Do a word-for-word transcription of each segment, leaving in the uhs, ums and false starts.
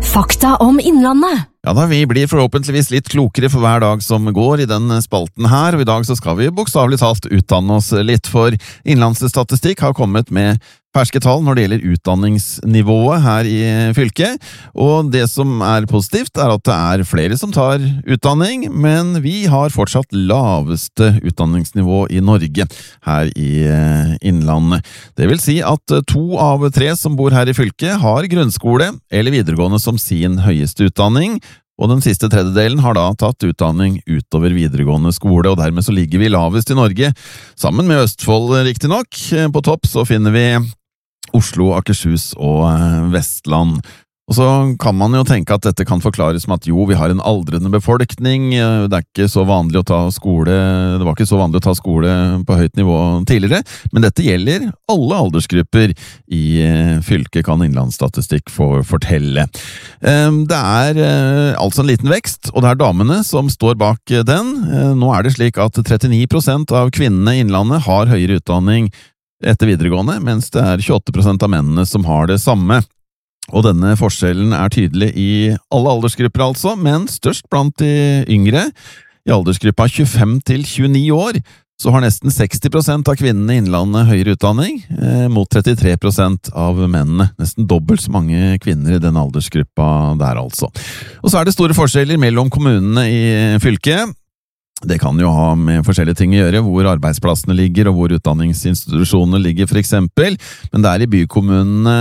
Fakta om Innlandet. Ja da, vi blir forhåpentligvis litt klokere for hver dag som går i den spalten her, og i dag så skal vi bokstavelig talt utdanne oss litt, for Innlandsstatistikk har kommet med ferske tall når det gjelder utdanningsnivået her i fylket, og det som er positivt er at det er flere som tar utdanning, men vi har fortsatt laveste utdanningsnivå i Norge her i Innlandet. Det vil si at to av tre som bor her i fylket har grunnskole eller videregående som sin høyeste utdanning, og den siste tredjedelen har da tatt utdanning utover videregående skole, og dermed så ligger vi lavest i Norge, sammen med Østfold riktig nok. På topp så finner vi Oslo, Akershus og Vestland. Og så kan man jo tenke at dette kan forklares med at jo, vi har en aldrende befolkning, det er ikke så vanlig å ta skole, det var ikke så vanlig å ta skole på høyt nivå tidligere, men dette gjelder alle aldersgrupper i fylket, kan Innlandsstatistikk få fortelle. Det er altså en liten vekst, og det er damene som står bak den. Nå er det slik at trettini prosent av kvinnene i Innlandet har høyere utdanning etter videregående, mens det er tjueåtte prosent av mennene som har det samme. Og denne forskjellen er tydelig i alle aldersgrupper altså, men størst blant de yngre. I aldersgruppa tjuefem til tjueni år så har nesten seksti prosent av kvinnene i Innlandet høyere utdanning, eh, mot trettitre prosent av mennene. Nesten dobbelt så mange kvinner i den aldersgruppa der altså. Og så er det store forskjeller mellom kommunene i fylket. Det kan jo ha med forskjellige ting å gjøre, hvor arbeidsplassene ligger og hvor utdanningsinstitusjonene ligger for eksempel, men det er i bykommunene,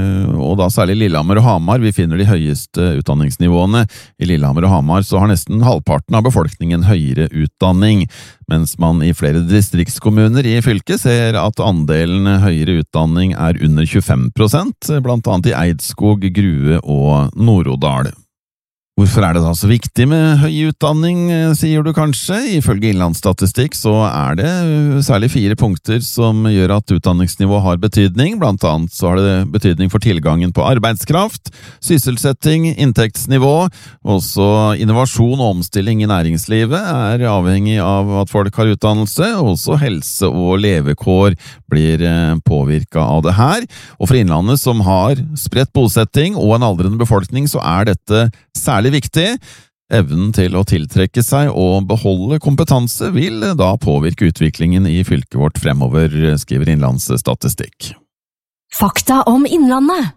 og da særlig Lillehammer og Hamar, vi finner de høyeste utdanningsnivåene. I Lillehammer og Hamar så har nesten halvparten av befolkningen høyere utdanning, mens man i flere distriktskommuner i fylket ser at andelen høyere utdanning er under tjuefem prosent, blant annet i Eidskog, Grue og Nord-Odal. Hvorfor er det da så viktig med høy utdanning, sier du kanskje? Ifølge Innlandsstatistikk så er det særlig fire punkter som gjør at utdanningsnivå har betydning. Blant annet så har det betydning for tilgangen på arbeidskraft, sysselsetting, inntektsnivå, også innovasjon og omstilling i næringslivet er avhengig av at folk har utdannelse, også helse og levekår blir påvirket av det her. Og for Innlandet som har spredt bosetting og en aldrende befolkning så er dette særlig viktig. Evnen til å tiltrekke seg og beholde kompetanse vil da påvirke utviklingen i fylket vårt fremover, skriver Innlandsstatistikk. Fakta om Innlandet.